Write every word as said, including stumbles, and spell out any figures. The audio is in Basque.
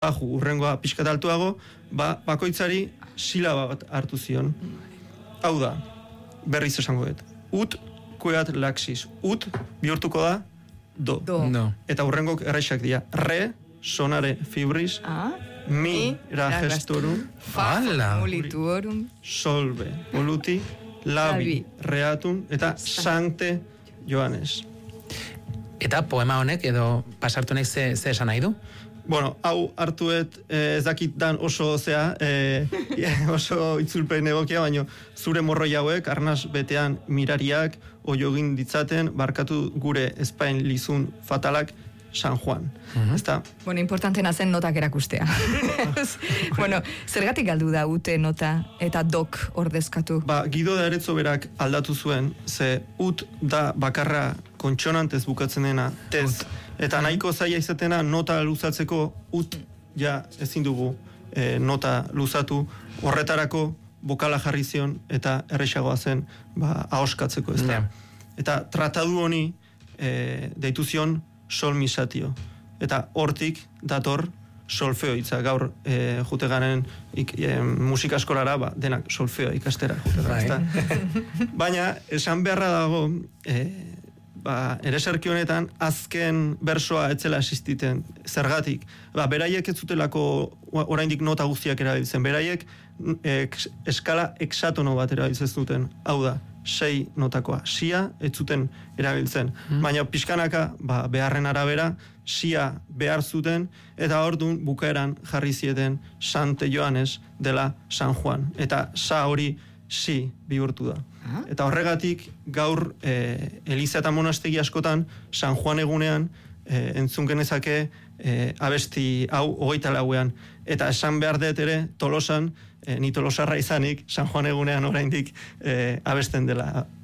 aju, urrengoa pixkat altuago, ba, bakoitzari silaba bat hartu zion. Hau da, berriz esango dut. Ut, kueat laxis. Ut, bihurtuko da, do. Do. No. Eta urrengok erraixak dira. Re, sonare fibris, Ah, mi, ra gestorum, fa, Hala. formulituorum, solve, voluti, labi, reatum, eta sancte Joanes. Eta poema honek edo pasartu nahi ze, ze esan nahi du? Bueno, hau hartuet eh, ez dakit dan oso zea, eh, oso itzulpen egokia, baino zure morroi hauek, arnaz betean mirariak, oiogin ditzaten, barkatu gure espain lizun fatalak, San Juan. Uh-huh. Ezta? bueno, importantena zen notak erakustea. bueno, zergatik galdu da ute nota eta dok ordezkatu? Ba, Guido de Arezzo berak aldatu zuen, ze ut da bakarra kontsonantez bukatzen dena, tez, eta nahiko zaila izatena nota luzatzeko ut ja ezin dugu e, nota luzatu, horretarako bokala jarri zion eta erresagoa zen ba, ahoskatzeko, ez da. Yeah. Eta tratadu honi e, deitu zion sol misatio. Eta hortik dator solfeo hitza. Gaur e, jute garen ik, e, musika eskolara, ba, denak solfeo ikastera jute gara, ezta? Baina, esan beharra dago, e, ba, ereserki honetan, azken bersoa etzela existiten, zergatik. Ba, beraiek ez zutelako oraindik nota guztiak erabiltzen. Beraiek ek, eskala exatono bat erabiltzen zuten. Hau da, sei notakoa. Sia ez zuten erabiltzen. Hmm. Baina pixkanaka, ba, beharren arabera, sia behar zuten, eta ordun bukaeran jarri zieten Sante Joanes dela San Juan. Eta sa hori si bihurtu da. Ah. Eta horregatik gaur e, Eliza eta monastegi askotan San Juan egunean e, entzun genezake e, abesti hau hogeita lauean. Eta esan behar dut ere Tolosan, e, ni tolosarra izanik, San Juan egunean oraindik e, abesten dela